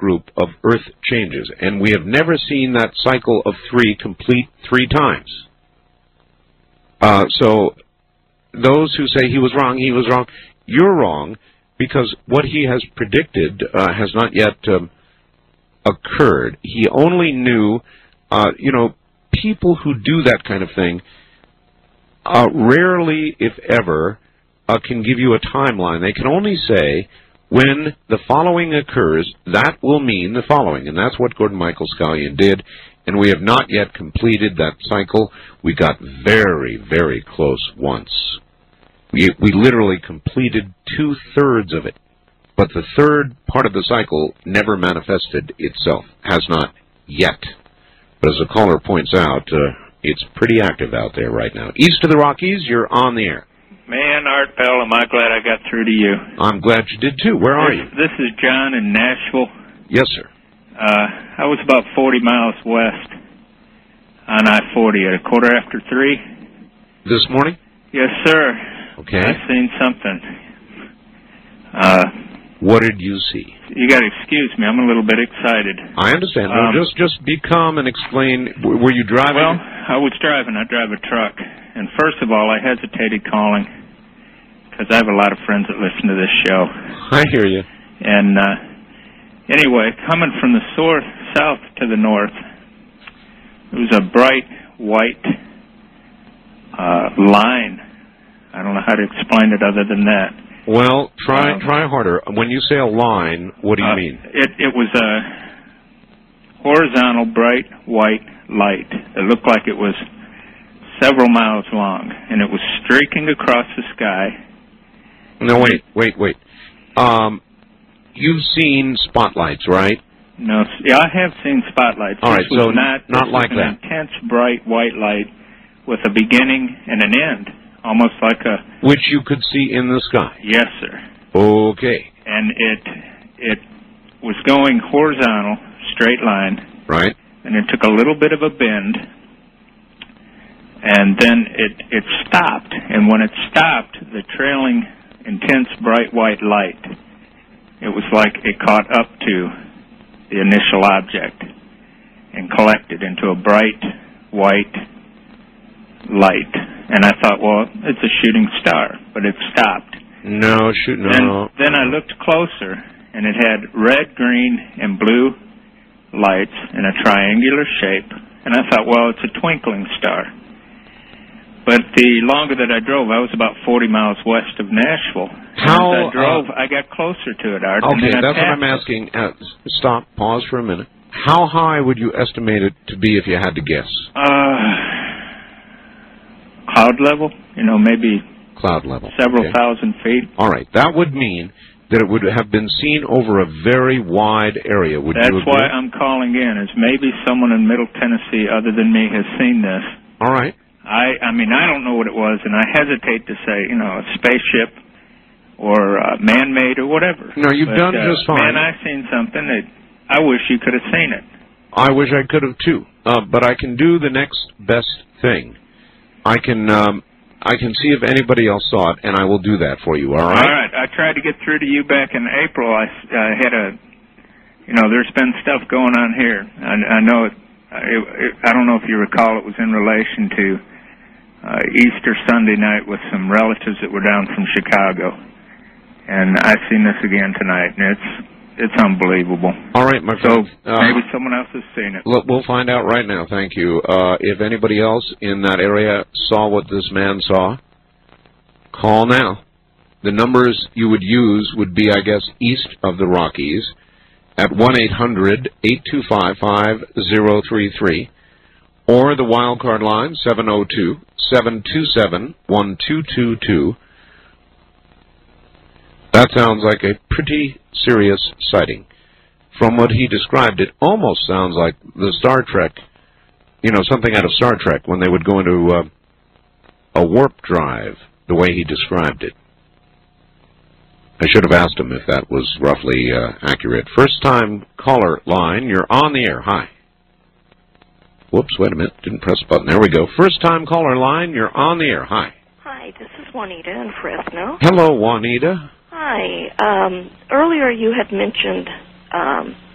group of Earth changes, and we have never seen that cycle of 3 complete 3 times. So those who say he was wrong, you're wrong, because what he has predicted has not yet occurred. He only knew, people who do that kind of thing rarely, if ever, can give you a timeline. They can only say, when the following occurs, that will mean the following. And that's what Gordon Michael Scallion did, and we have not yet completed that cycle. We got very, very close once. We literally completed 2/3 of it. But the third part of the cycle never manifested itself, has not yet. But as the caller points out, it's pretty active out there right now. East of the Rockies, you're on the air. Man, Art Bell, am I glad I got through to you. I'm glad you did, too. Where are you? This is John in Nashville. Yes, sir. I was about 40 miles west on I-40 at 3:15. This morning? Yes, sir. Okay. I seen something. What did you see? You got to excuse me. I'm a little bit excited. I understand. No, just be calm and explain. Were you driving? Well, I was driving. I drive a truck. And first of all, I hesitated calling because I have a lot of friends that listen to this show. I hear you. And anyway, coming from the south to the north, it was a bright white line. I don't know how to explain it other than that. Well, try harder. When you say a line, what do you mean? It was a horizontal bright white light. It looked like it was several miles long, and it was streaking across the sky. No, wait. You've seen spotlights, right? No, yeah, I have seen spotlights. All right, so not like that. An intense bright white light with a beginning and an end, almost like a... Which you could see in the sky? Yes, sir. Okay. And it was going horizontal, straight line. Right. And it took a little bit of a bend, and then it stopped. And when it stopped, the trailing, intense, bright white light, it was like it caught up to the initial object and collected into a bright white light. And I thought, well, it's a shooting star, but it stopped. No. Then I looked closer, and it had red, green, and blue lights in a triangular shape. And I thought, well, it's a twinkling star. But the longer that I drove, I was about 40 miles west of Nashville. As I drove, I got closer to it, Art. Okay, that's what I'm asking. Stop, pause for a minute. How high would you estimate it to be if you had to guess? Cloud level, maybe cloud level. Several thousand feet. All right, that would mean that it would have been seen over a very wide area. Would you agree? That's why I'm calling in, is maybe someone in Middle Tennessee other than me has seen this. All right. I mean, I don't know what it was, and I hesitate to say, a spaceship or man-made or whatever. No, you've done just fine. Man, I've seen something that I wish you could have seen it. I wish I could have, too. But I can do the next best thing. I can see if anybody else saw it, and I will do that for you, all right? All right. I tried to get through to you back in April. I had there's been stuff going on here. I know it. I don't know if you recall, it was in relation to Easter Sunday night with some relatives that were down from Chicago. And I've seen this again tonight, and it's unbelievable. All right, my friend. So maybe someone else has seen it. We'll find out right now, thank you. If anybody else in that area saw what this man saw, call now. The numbers you would use would be, I guess, east of the Rockies at 1-800-825-5033, or the wildcard line, 702-727-1222. That sounds like a pretty serious sighting. From what he described, it almost sounds like the Star Trek, something out of Star Trek when they would go into a warp drive, the way he described it. I should have asked him if that was roughly accurate. First-time caller line, you're on the air. Hi. Whoops, wait a minute. Didn't press the button. There we go. First-time caller line, you're on the air. Hi. Hi, this is Juanita in Fresno. Hello, Juanita. Hi. Earlier you had mentioned